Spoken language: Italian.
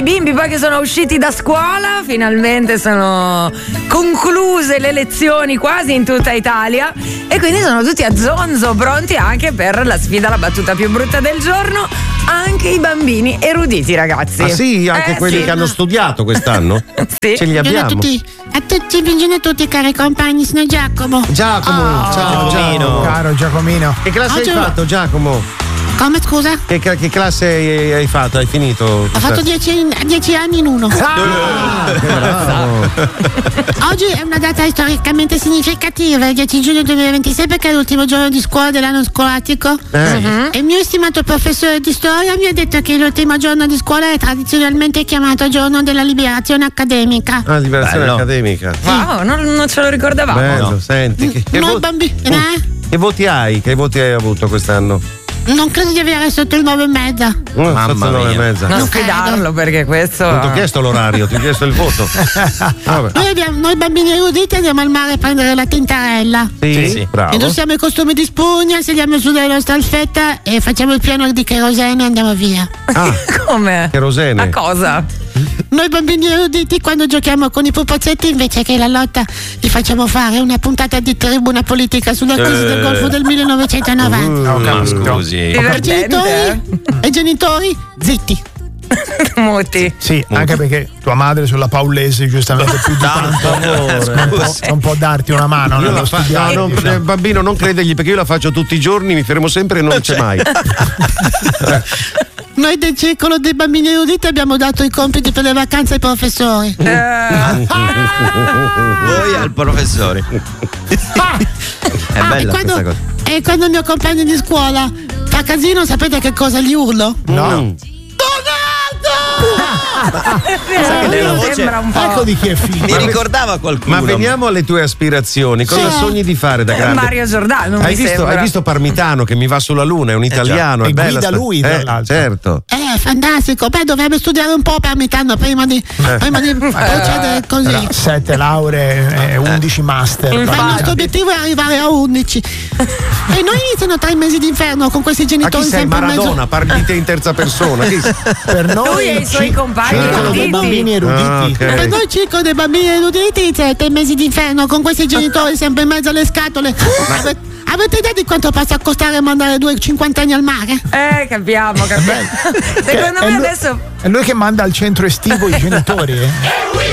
bimbi poi che sono usciti da scuola, finalmente sono concluse le lezioni quasi in tutta Italia e quindi sono tutti a zonzo, pronti anche per la sfida, la battuta più brutta del giorno. Anche i bambini eruditi, ragazzi. Ah sì, anche quelli che hanno studiato quest'anno? Sì. Ce li abbiamo. Buongiorno a tutti cari compagni, sono Giacomo. Giacomo, ciao Giacomo. Caro Giacomino. Che classe hai fatto, Giacomo? Come, scusa? Che classe hai fatto? Hai finito? Ho fatto 10 anni in uno. Bravo. Oggi è una data storicamente significativa, il 10 giugno 2026, perché è l'ultimo giorno di scuola dell'anno scolastico. E il mio stimato professore di storia mi ha detto che l'ultimo giorno di scuola è tradizionalmente chiamato giorno della liberazione accademica. Ah, liberazione accademica. Wow, non ce lo ricordavamo. Bello, No. senti. Noi bambini. Che voti hai? Che voti hai avuto quest'anno? Non credo di avere sotto il 9,5. Mamma mia. 9,5. Non fidarlo perché questo. Non ti ho chiesto l'orario, ti ho chiesto il voto. Noi bambini eruditi andiamo al mare a prendere la tintarella. Sì, bravo. Indossiamo i costumi di spugna, sediamo su della nostra alfetta e facciamo il piano di kerosene e andiamo via. Come? Kerosene. A cosa? Noi bambini eruditi quando giochiamo con i pupazzetti, invece che la lotta, gli facciamo fare una puntata di tribuna politica sulla crisi del Golfo del 1990. Scusi. E genitori zitti. Muti. Sì, anche perché tua madre sulla Paullese giustamente più di tanto non può darti una mano nello studiare. Bambino, non credergli, perché io la faccio tutti i giorni, mi fermo sempre e non c'è mai. Noi del circolo dei bambini eruditi abbiamo dato i compiti per le vacanze ai professori. Voi al professore. È bella questa cosa. E quando il mio compagno di scuola fa casino, sapete che cosa gli urlo? No. Sembra un po'. Ecco di chi è figlio. Mi ricordava qualcuno. Ma veniamo alle tue aspirazioni. Cosa sogni di fare da grande? Mario Giordano. Hai visto Parmitano che mi va sulla luna? È un italiano. E è bella guida lui, tra l'altro. Certo. Fantastico. Beh, dovrebbe studiare un po' Parmitano prima di procedere così. 7 lauree e 11 master. Il nostro obiettivo è arrivare a 11. E noi iniziano 3 mesi d'inferno con questi Ma chi genitori sei, sempre in mezzo. Maradona? Parli di te in terza persona. Per noi Lui e i suoi compagni circolo dei bambini eruditi. Per noi circo dei bambini eruditi, 7 mesi d'inferno con questi genitori sempre in mezzo alle scatole. Avete idea di quanto possa costare mandare 2 cinquantenni al mare? Capiamo. Secondo me adesso. È lui che manda al centro estivo i genitori.